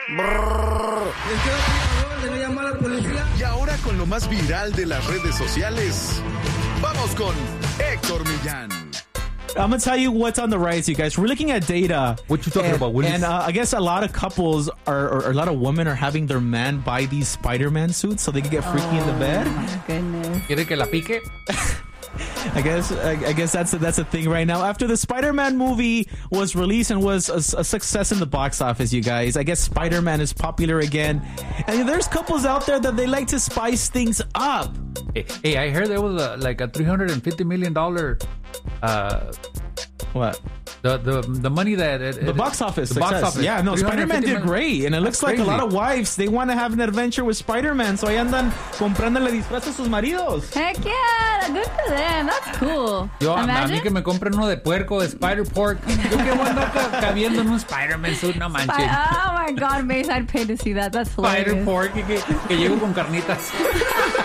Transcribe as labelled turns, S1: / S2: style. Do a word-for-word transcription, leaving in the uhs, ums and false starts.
S1: Y ahora con lo más viral de las redes sociales, vamos con Héctor Millán.
S2: I'm going to tell you what's on the rise, you guys. We're looking at data.
S3: What you talking
S2: and,
S3: about, Willis?
S2: And uh, I guess a lot of couples are, or, or a lot of women are having their man buy these Spider-Man suits so they can get freaky oh, in the bed.
S4: Oh, my goodness.
S3: ¿Quiere que la pique?
S2: I guess I, I guess that's a, that's a thing right now. After the Spider-Man movie was released and was a, a success in the box office, you guys, I guess Spider-Man is popular again. And there's couples out there that they like to spice things up.
S3: Hey, hey I heard there was a, like a three hundred fifty million dollars uh,
S2: what?
S3: The the the money that it,
S2: the
S3: it,
S2: box office
S3: the
S2: success.
S3: box office.
S2: Yeah, no, Spider-Man did great, and it looks like a lot of wives they want to have an adventure with Spider-Man, so ahí andan comprándole disfraces a sus maridos.
S4: Heck yeah, good for them. That's cool.
S3: Yo a,
S4: a
S3: mí que me compren uno de puerco, de Spider Pork. Yo que voy a andar cabiendo en un Spider-Man suit, no manches.
S4: Oh my God, Mace, I'd pay to see that. That's hilarious.
S3: Spider Pork, que, que, que llego con carnitas.